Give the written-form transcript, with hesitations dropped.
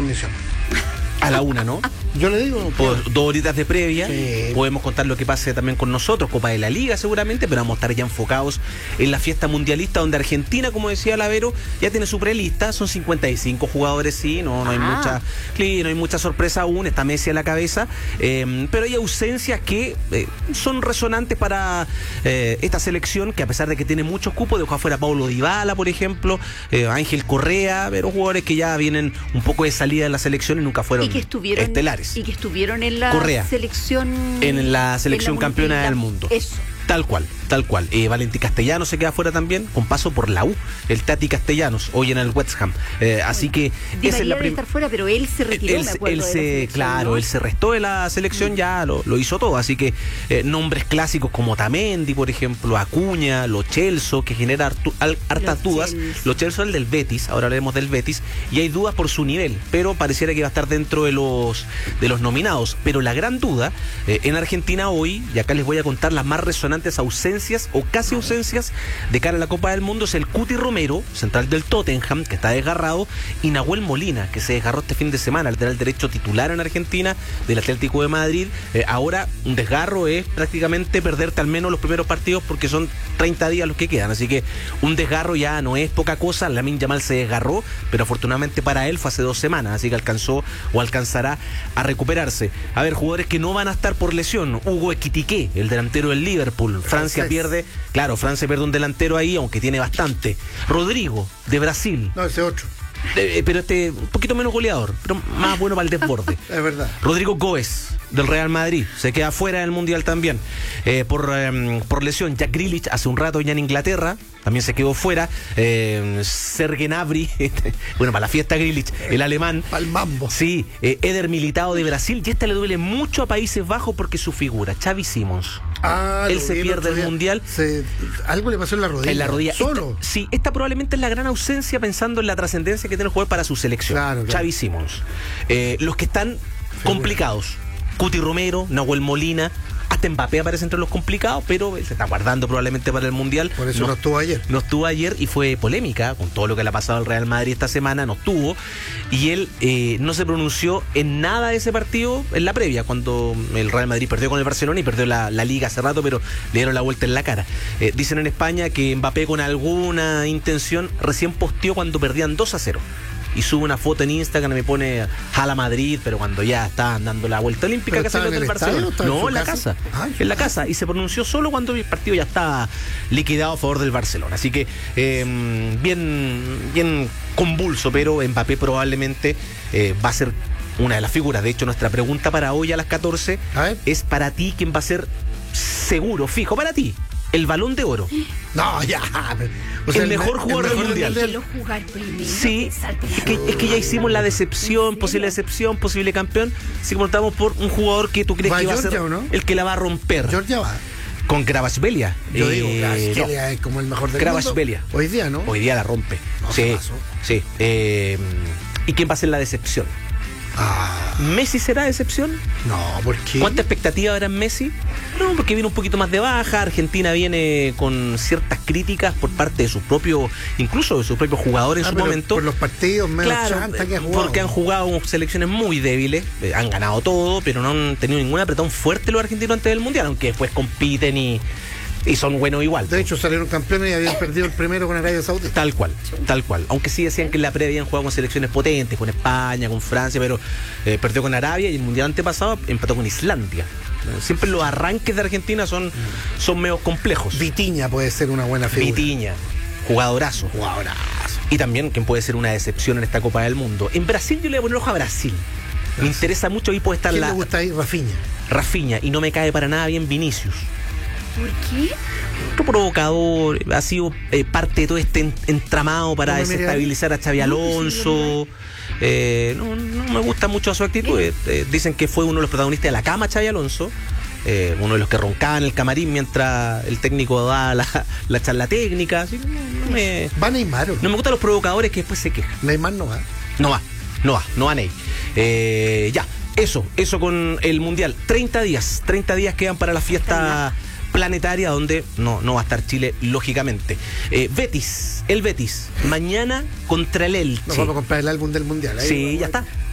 guarnición. A la 1, ¿no? Yo le digo. Por 2 horitas de previa, Sí. podemos contar lo que pase también con nosotros, Copa de la Liga seguramente, pero vamos a estar ya enfocados en la fiesta mundialista, donde Argentina, como decía Lavero, ya tiene su prelista, son 55 jugadores, sí, no hay mucha, sí, no hay mucha sorpresa aún, está Messi a la cabeza, pero hay ausencias que son resonantes para esta selección, que a pesar de que tiene muchos cupos, dejó afuera Paulo Dybala, por ejemplo, Ángel Correa, pero jugadores que ya vienen un poco de salida de la selección y nunca fueron estelares. Y que estuvieron en la Correa, selección. En la selección campeona del mundo. Eso. Tal cual. Valentín Castellanos se queda fuera también, con paso por la U. El Tati Castellanos, hoy en el West Ham. Así que esa es la primera. Estar fuera, pero él se retiró, me acuerdo, claro, él se restó de la selección, ya lo hizo todo. Así que nombres clásicos como Tamendi, por ejemplo, Acuña, Lo Celso, que genera hartas dudas. Lo Celso es el del Betis, ahora hablaremos del Betis, y hay dudas por su nivel, pero pareciera que va a estar dentro de los nominados. Pero la gran duda en Argentina hoy, y acá les voy a contar las más resonantes ausencias o casi ausencias de cara a la Copa del Mundo, es el Cuti Romero, central del Tottenham, que está desgarrado, y Nahuel Molina, que se desgarró este fin de semana, lateral derecho titular en Argentina del Atlético de Madrid. Ahora un desgarro es prácticamente perderte al menos los primeros partidos, porque son 30 días los que quedan, así que un desgarro ya no es poca cosa. Lamine Yamal se desgarró, pero afortunadamente para él fue hace 2 semanas, así que alcanzará a recuperarse. A ver, jugadores que no van a estar por lesión: Hugo Ekitike, el delantero del Liverpool. Francia pierde un delantero ahí, aunque tiene bastante. Rodrigo, de Brasil. No, ese otro. Pero un poquito menos goleador, pero más bueno para el desborde. Es verdad. Rodrigo Goes, del Real Madrid, se queda fuera del Mundial también por lesión. Jack Grealish, hace un rato ya en Inglaterra, también se quedó fuera. Serge Gnabry, bueno, para la fiesta Grealish, el alemán. Para el mambo. Sí, Eder Militao de Brasil, y le duele mucho a Países Bajos porque su figura, Xavi Simons. Él se pierde el Mundial. Algo le pasó en la rodilla. En la rodilla. Solo. Esta probablemente es la gran ausencia, pensando en la trascendencia que tiene el jugador para su selección. Claro. Xavi Simons. Los que están complicados: Cuti Romero, Nahuel Molina. Hasta Mbappé aparece entre los complicados, pero él se está guardando probablemente para el Mundial. Por eso no estuvo ayer. No estuvo ayer y fue polémica con todo lo que le ha pasado al Real Madrid esta semana. No estuvo. Y él no se pronunció en nada de ese partido en la previa, cuando el Real Madrid perdió con el Barcelona y perdió la Liga hace rato, pero le dieron la vuelta en la cara. Dicen en España que Mbappé, con alguna intención, recién posteó cuando perdían 2-0. Y sube una foto en Instagram y me pone Jala Madrid, pero cuando ya estaban dando la vuelta olímpica, que salió del Barcelona. No, en la casa. En la casa. Y se pronunció solo cuando el partido ya estaba liquidado a favor del Barcelona. Así que bien convulso, pero Mbappé probablemente va a ser una de las figuras. De hecho, nuestra pregunta para hoy a las 14 es: para ti, ¿quién va a ser seguro, fijo, para ti, el Balón de Oro? No, ya. O sea, el mejor jugador del Mundial. Sí, es que ya hicimos la decepción, posible decepción, posible campeón. Si contamos por un jugador que tú crees que va a ser el que la va a romper. Georgia va. Con Kvaratskhelia. Yo digo, Kvaratskhelia es como el mejor del mundo. Hoy día, ¿no? Hoy día la rompe. No, sí. ¿Y quién va a ser la decepción? ¿Messi será decepción? No, ¿por qué? ¿Cuánta expectativa habrá en Messi? No, porque viene un poquito más de baja. Argentina viene con ciertas críticas por parte de sus propios, incluso de sus propios jugadores en su momento. Por los partidos menos chanta que han jugado. Porque han jugado selecciones muy débiles, han ganado todo, pero no han tenido ningún apretón fuerte los argentinos antes del Mundial, aunque después compiten y son buenos igual. De hecho, salieron campeones y habían perdido el primero con Arabia Saudita. Tal cual. Aunque sí decían que en la previa habían jugado con selecciones potentes, con España, con Francia, pero perdió con Arabia, y el Mundial antepasado empató con Islandia. Siempre los arranques de Argentina son medio complejos. Vitinha puede ser una buena figura. Vitinha, jugadorazo. Y también, ¿quién puede ser una decepción en esta Copa del Mundo? En Brasil yo le voy a poner ojo a Brasil. Me interesa mucho, ahí puede estar ¿Quién le gusta ahí? Rafinha, y no me cae para nada bien Vinicius. ¿Por qué? Otro provocador, ha sido parte de todo este entramado para desestabilizar a Xabi Alonso. No me gusta mucho su actitud. Dicen que fue uno de los protagonistas de la cama, Xabi Alonso. Uno de los que roncaba en el camarín mientras el técnico daba la charla técnica. Así, ¿Va Neymar? No me gustan los provocadores que después se quejan. Neymar no va. No va Ney. Ya, eso con el Mundial. 30 días quedan para la fiesta planetaria, donde no va a estar Chile, lógicamente. El Betis, mañana contra el Elche. Nos vamos a comprar el álbum del Mundial. Sí, ya está.